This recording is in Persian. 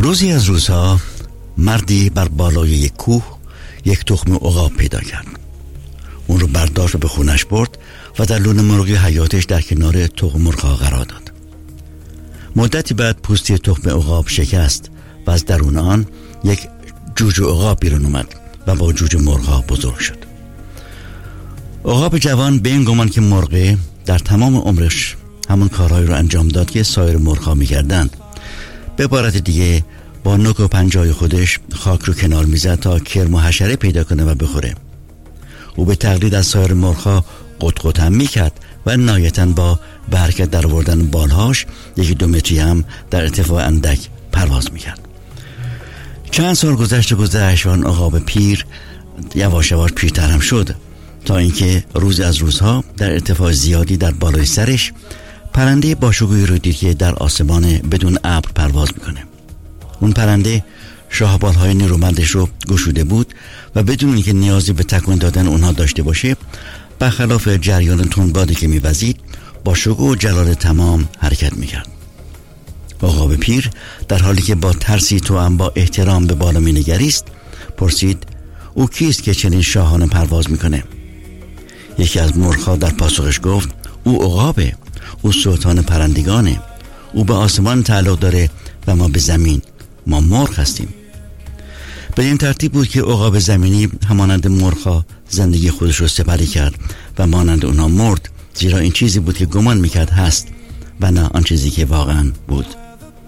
روزی از روزها مردی بر بالای یک کوه یک تخم عقاب پیدا کرد. اون رو برداشت و به خونش برد و در لونه مرغی حیاتش در کنار تخم مرغ‌ها قرار داد. مدتی بعد پوستی تخم عقاب شکست و از درون آن یک جوجه عقاب بیرون اومد و با جوجه مرغ‌ها بزرگ شد. عقاب جوان به این گمان که مرغه در تمام عمرش همون کارهایی رو انجام داد که سایر مرغ‌ها می‌کردند. به عبارت دیگه با نوک و پنجه‌های خودش خاک رو کنار میزد تا کرم و حشره پیدا کنه و بخوره. او به تقلید از سایر مرغ‌ها قط هم میکرد و نهایتاً با به حرکت در آوردن بالهاش 1-2 متری هم در ارتفاع اندک پرواز میکرد. چند سال گذشت و آن عقاب پیر یواش یواش پیرتر هم شد تا اینکه روز از روزها در ارتفاع زیادی در بالای سرش پرنده باشکوهی رو دید که در آسمان بدون ابر پرواز میکنه. اون پرنده شاهبالهای نیرومندش رو گشوده بود و بدون اینکه نیازی به تکون دادن اونها داشته باشه، برخلاف جریان تندبادی که میوزید با شکوه و جلال تمام حرکت میکرد. عقاب پیر در حالی که با ترسی توأم با احترام به بالا مینگریست پرسید او کیست که چنین شاهانه پرواز میکنه؟ یکی از مرغ‌ها در پاسخش گفت او عقابه، او سلطان پرندگانه، او به آسمان تعلق داره و ما به زمین، ما مرغ هستیم. به این ترتیب بود که عقاب زمینی همانند مرغ‌ها زندگی خودش رو سپری کرد و مانند اونها مرد، زیرا این چیزی بود که گمان میکرد هست و نه آن چیزی که واقعا بود.